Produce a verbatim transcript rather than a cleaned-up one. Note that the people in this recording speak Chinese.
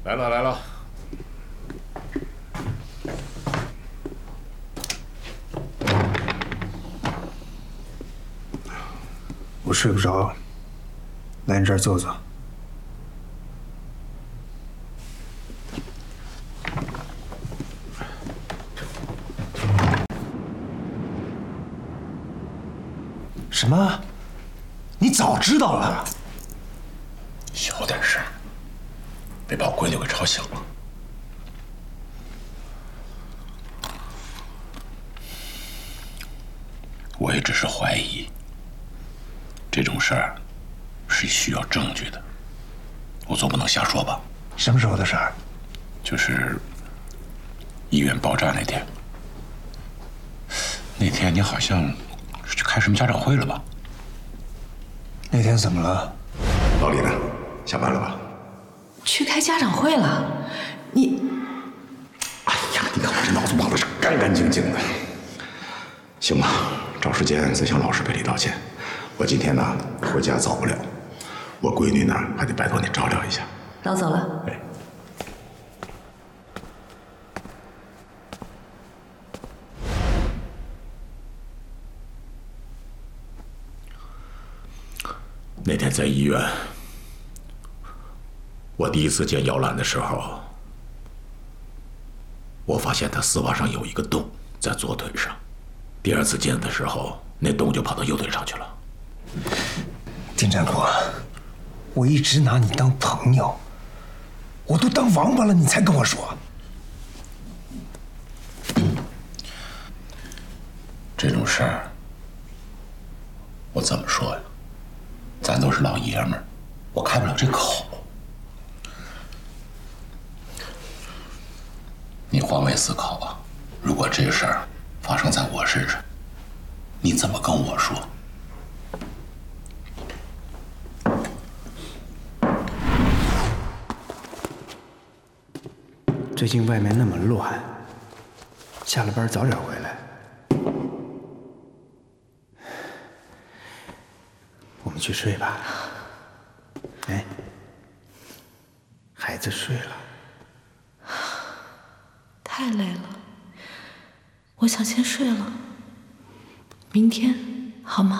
来了来了。 我睡不着，来你这儿坐坐。什么？你早知道了？ 小点声，别把我闺女给吵醒了。我也只是怀疑，这种事儿是需要证据的，我总不能瞎说吧？ 什么时候的事儿？ 就是医院爆炸那天。那天你好像是去开什么家长会了吧？ 那天怎么了？ 老李呢？下班了吧？ 去开家长会了？你…… 哎呀，你看我这脑子忘的是干干净净的。行吧，找时间再向老师赔礼道歉。我今天呢回家早不了，我闺女呢还得拜托你照料一下。 老走了。 哎。那天在医院，我第一次见姚兰的时候，我发现她丝袜上有一个洞在左腿上。第二次见的时候，那洞就跑到右腿上去了。 丁占国，我一直拿你当朋友，我都当王八了，你才跟我说。 这种事儿，我怎么说呀？咱都是老爷们儿，我开不了这口。你换位思考啊，如果这事儿发生在我身上，你怎么跟我说？ 最近外面那么乱，下了班早点回来。我们去睡吧。哎，孩子睡了。 太累了，我想先睡了。明天好吗？